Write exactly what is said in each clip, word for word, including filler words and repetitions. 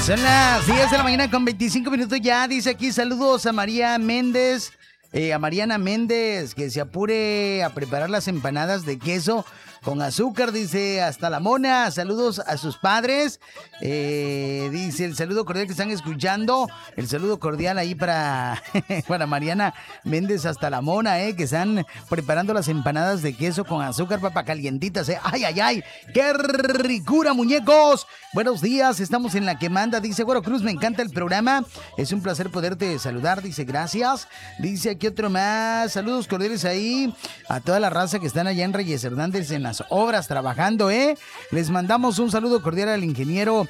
Son las diez de la mañana con veinticinco minutos ya. Dice aquí, saludos a María Méndez, eh, a Mariana Méndez, que se apure a preparar las empanadas de queso con azúcar, dice, hasta la mona. Saludos a sus padres. Eh, dice, el saludo cordial que están escuchando. El saludo cordial ahí para, para Mariana Méndez hasta la mona, eh, que están preparando las empanadas de queso con azúcar, papa calientitas, eh. Ay, ay, ay. ¡Qué ricura, muñecos! Buenos días, estamos en la que manda. Dice, Güero Cruz, me encanta el programa. Es un placer poderte saludar. Dice, gracias. Dice aquí otro más. Saludos cordiales ahí a toda la raza que están allá en Reyes Hernández en las obras trabajando, ¿eh? Les mandamos un saludo cordial al ingeniero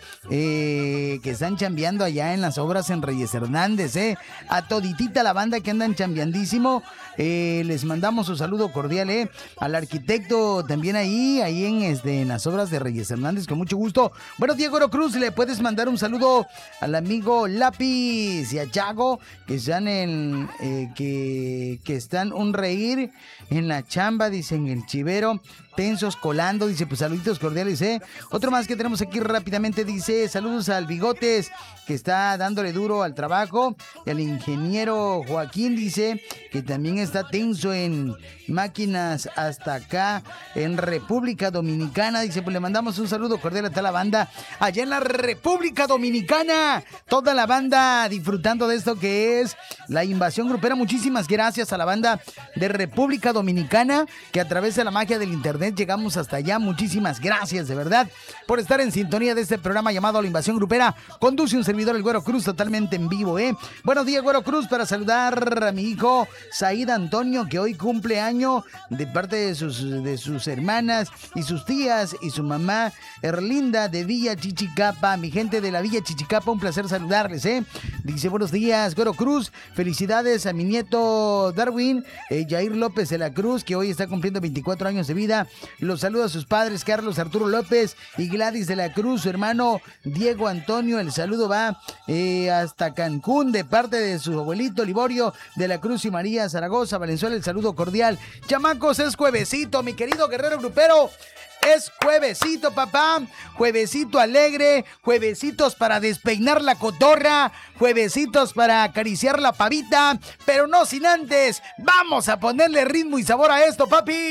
eh, que están chambeando allá en las obras en Reyes Hernández, ¿eh? A toditita la banda que andan chambeandísimo. Eh, les mandamos un saludo cordial, ¿eh? Al arquitecto también ahí, ahí en, este, en las obras de Reyes Hernández, con mucho gusto. Bueno, Diego Cruz, le puedes mandar un saludo al amigo Lápiz y a Chago, que están en, eh, que, que están un reír en la chamba, dicen el chivero. Tensos colando, dice, pues saluditos cordiales, ¿eh? Otro más que tenemos aquí rápidamente, dice, saludos al Bigotes, que está dándole duro al trabajo. Y al ingeniero Joaquín, dice, que también está tenso en máquinas hasta acá, en República Dominicana. Dice, pues le mandamos un saludo cordial a toda la banda allá en la República Dominicana. Toda la banda disfrutando de esto que es la invasión grupera. Muchísimas gracias a la banda de República Dominicana, que a través de la magia del internet llegamos hasta allá. Muchísimas gracias de verdad por estar en sintonía de este programa llamado La Invasión Grupera. Conduce un servidor, el Güero Cruz, totalmente en vivo, ¿eh? Buenos días, Güero Cruz, para saludar a mi hijo Said Antonio, que hoy cumple año, de parte de sus, de sus hermanas y sus tías y su mamá Erlinda de Villa Chichicapa. Mi gente de la Villa Chichicapa, un placer saludarles, ¿eh? Dice, buenos días, Güero Cruz, felicidades a mi nieto Darwin, eh, Jair López de la Cruz, que hoy está cumpliendo veinticuatro años de vida. Los saluda a sus padres, Carlos Arturo López y Gladys de la Cruz, su hermano Diego Antonio. El saludo va eh, hasta Cancún de parte de su abuelito Liborio de la Cruz y María Zaragoza, Valenzuela. El saludo cordial. Chamacos, es juevesito, mi querido guerrero grupero. Es juevesito, papá, juevesito alegre, juevesitos para despeinar la cotorra, juevesitos para acariciar la pavita, pero no sin antes, vamos a ponerle ritmo y sabor a esto,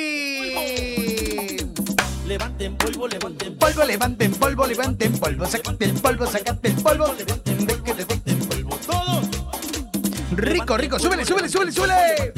papi. Levanten polvo, levanten polvo, levanten polvo, levanten polvo, sacate el polvo, sacate el polvo, levanten polvo, levanten polvo, todos. Rico, rico, súbele, súbele, súbele, súbele.